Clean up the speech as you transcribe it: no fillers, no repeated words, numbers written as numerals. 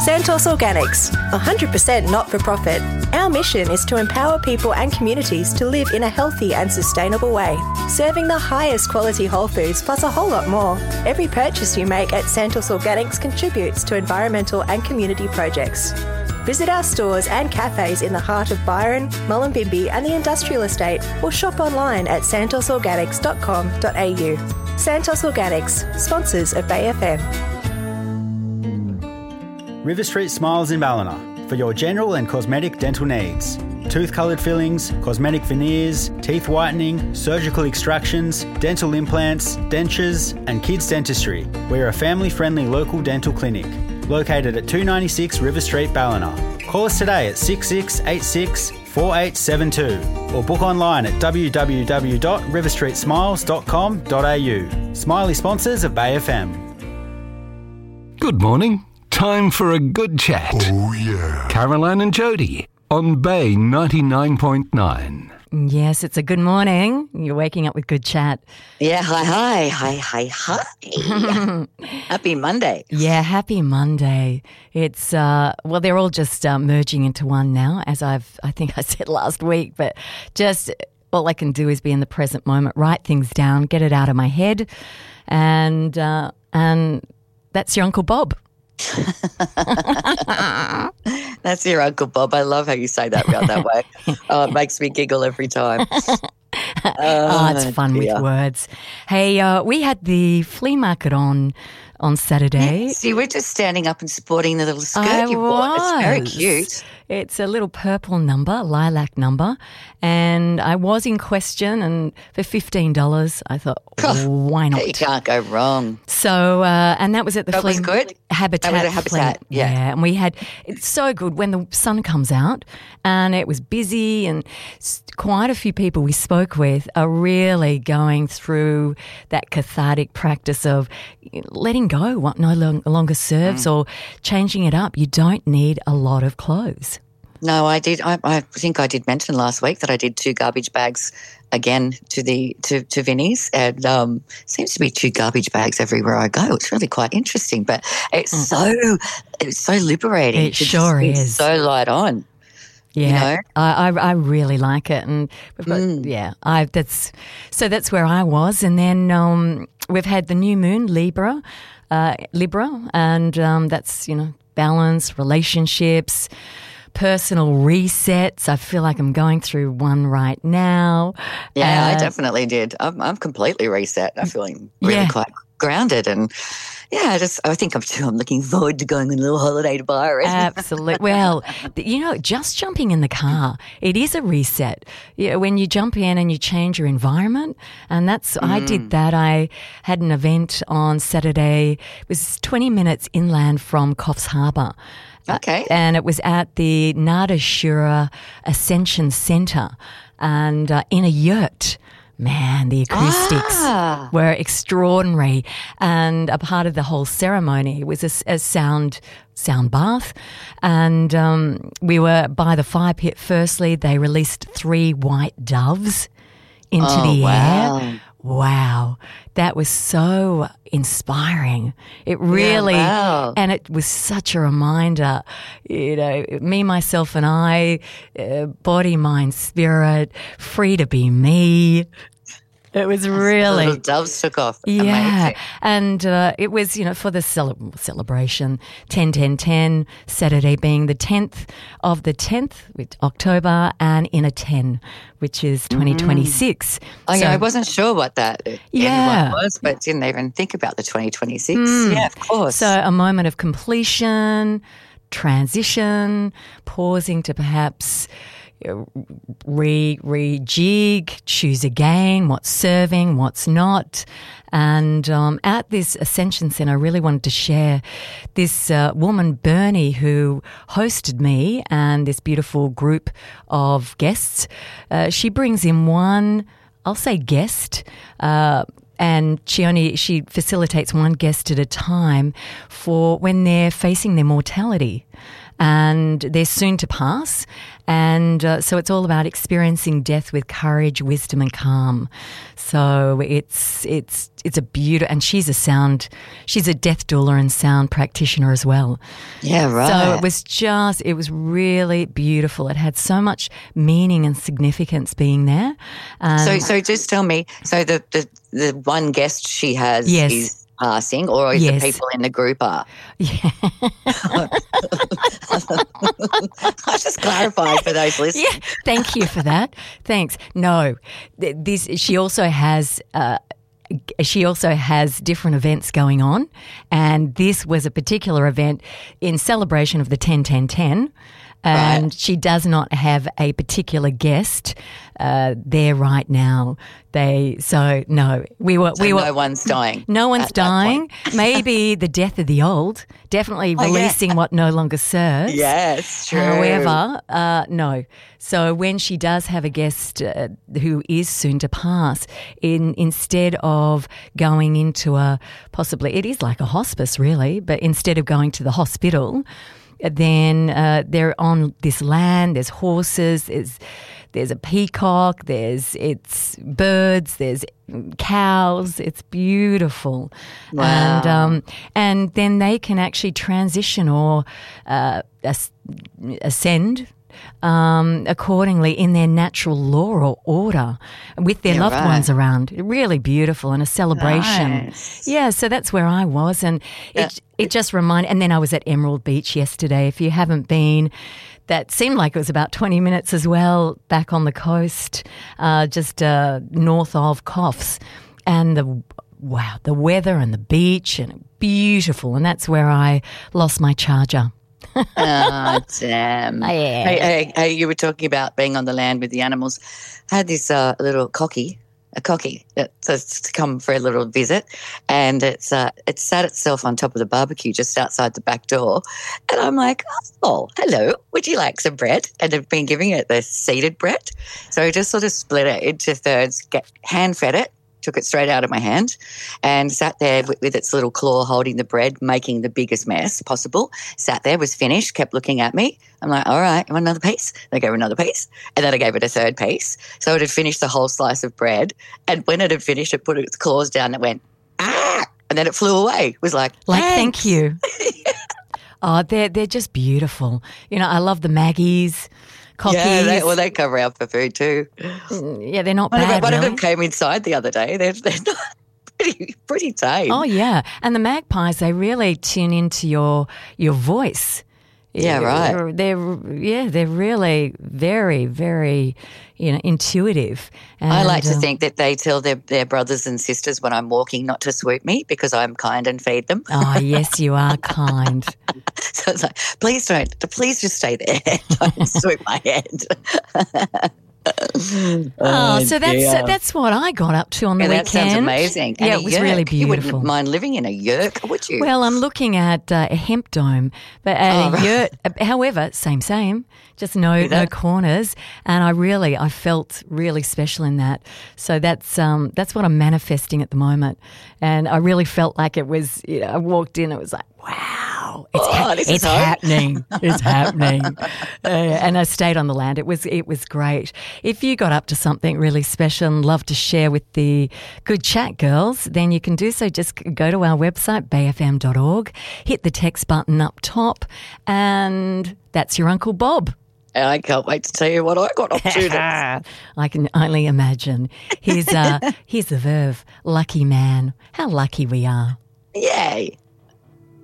Santos Organics, 100% not-for-profit. Our mission is to empower people and communities to live in a healthy and sustainable way, serving the highest quality whole foods plus a whole lot more. Every purchase you make at Santos Organics contributes to environmental and community projects. Visit our stores and cafes in the heart of Byron, Mullumbimby and the Industrial Estate, or shop online at santosorganics.com.au. Santos Organics, sponsors of Bay FM. River Street Smiles in Ballina for your general and cosmetic dental needs. Tooth-coloured fillings, cosmetic veneers, teeth whitening, surgical extractions, dental implants, dentures and kids dentistry. We're a family-friendly local dental clinic located at 296 River Street, Ballina. Call us today at 6686 4872 or book online at www.riverstreetsmiles.com.au. Smiley sponsors of Bay FM. Good morning. Time for a good chat. Oh, yeah. Caroline and Jody on Bay 99.9. Yes, it's a good morning. You're waking up with good chat. Yeah, hi. Happy Monday. Yeah, happy Monday. It's, well, they're all just merging into one now, as I think I said last week, but just all I can do is be in the present moment, write things down, get it out of my head, and that's your Uncle Bob. That's your Uncle Bob. I love how you say that that way. Oh, it makes me giggle every time. It's fun with words. Hey, we had the flea market on Saturday. Yeah, see, we're just standing up and sporting the little skirt you bought. It's very cute. It's a little purple number, lilac number, and I was in question, and for $15, I thought, why not? You can't go wrong. So, and that was at the That flea was good? Habitat. That was a Habitat, yeah. And we had, it's so good when the sun comes out, and it was busy, and quite a few people we spoke with are really going through that cathartic practice of letting go what no longer serves or changing it up. You don't need a lot of clothes. No, I did. I think I did mention last week that I did 2 garbage bags again to Vinnie's, and seems to be 2 garbage bags everywhere I go. It's really quite interesting, but it's so liberating. It sure is. It's so light on. Yeah, you know? I really like it, and we've got, that's where I was, and then we've had the new moon Libra, and that's balance, relationships, personal resets. I feel like I'm going through one right now. Yeah, I definitely did. I'm completely reset. I'm feeling really quite grounded, and I think I'm looking forward to going on a little holiday to Byron. Absolutely. Well, just jumping in the car, it is a reset. When you jump in and you change your environment, and that's I did that. I had an event on Saturday. It was 20 minutes inland from Coffs Harbour. Okay. And it was at the Nada Shura Ascension Centre, and in a yurt. Man, the acoustics were extraordinary, and a part of the whole ceremony was a sound bath, and we were by the fire pit. Firstly, they released 3 white doves into the air. Wow, that was so inspiring. It really, and it was such a reminder, me, myself and I, body, mind, spirit, free to be me. It was really... The little doves took off. Yeah. Amazing. And it was, for the celebration, 10-10-10, Saturday being the 10th of the 10th, October, and in a 10, which is 2026. I wasn't sure what that anyone was, but didn't even think about the 2026. Yeah, of course. So a moment of completion, transition, pausing to perhaps... rejig, choose again, what's serving, what's not. And at this Ascension Centre, I really wanted to share this woman, Bernie, who hosted me and this beautiful group of guests. She brings in one, I'll say guest, and she facilitates one guest at a time for when they're facing their mortality. and they're soon to pass. And so it's all about experiencing death with courage, wisdom, and calm. So it's a beautiful, and she's a death doula and sound practitioner as well. Yeah, right. So it was really beautiful. It had so much meaning and significance being there. So just tell me, so the one guest she has Yes. is passing, or is Yes. the people in the group are? Yeah. I just clarified for those listeners. Yeah, thank you for that. Thanks. No, she also has different events going on, and this was a particular event in celebration of the 10-10-10. And Right. she does not have a particular guest there right now. No one's dying. No one's at that dying. point. Maybe the death of the old, definitely yeah. releasing what no longer serves. Yes, true. However, no. So when she does have a guest who is soon to pass, instead of going into it is like a hospice really, but instead of going to the hospital, then they're on this land, there's horses, there's a peacock, it's birds, there's cows. It's beautiful. Wow. And then they can actually transition or ascend accordingly in their natural law or order with their loved right. ones around. Really beautiful and a celebration. Nice. Yeah, so that's where I was, and it just reminded. And then I was at Emerald Beach yesterday. If you haven't been, that seemed like it was about 20 minutes as well, back on the coast, just north of Coffs, and the weather and the beach, and beautiful. And that's where I lost my charger. Oh, damn. Yeah. Hey, you were talking about being on the land with the animals. I had this little cocky that's come for a little visit, and it sat itself on top of the barbecue just outside the back door. And I'm like, oh, hello, would you like some bread? And I've been giving it the seeded bread. So I just sort of split it into thirds, hand-fed it, took it straight out of my hand, and sat there with its little claw holding the bread, making the biggest mess possible. Sat there, was finished, kept looking at me. I'm like, all right, you want another piece? Then I gave her another piece, and then I gave it a third piece. So it had finished the whole slice of bread, and when it had finished, it put its claws down and it went, ah, and then it flew away. It was like Thank you. Oh, they're just beautiful. You know, I love the Maggies. Cockies. Yeah, they cover out for food too. Yeah, they're not bad, One of really. them came inside the other day. They're not pretty tame. Oh, yeah. And the magpies, they really tune into your voice. Yeah, right. They're really very, very, intuitive. And, I like to think that they tell their brothers and sisters when I'm walking not to swoop me because I'm kind and feed them. Oh, yes, you are kind. So it's like, please just stay there. Don't swoop my head. So that's what I got up to on the weekend. That sounds amazing. And yeah, it was really beautiful. You wouldn't mind living in a yurt, would you? Well, I'm looking at a hemp dome, but a yurt. However, same, just no corners, and I felt really special in that. So that's what I'm manifesting at the moment, and I really felt like it was. I walked in, it was like, wow, it's happening. It's happening. And I stayed on the land. It was great. If you got up to something really special and love to share with the Good Chat girls, then you can do so. Just go to our website, bayfm.org, hit the text button up top, and that's your Uncle Bob. I can't wait to tell you what I got up to. I can only imagine. Here's the verve, lucky man. How lucky we are. Yay.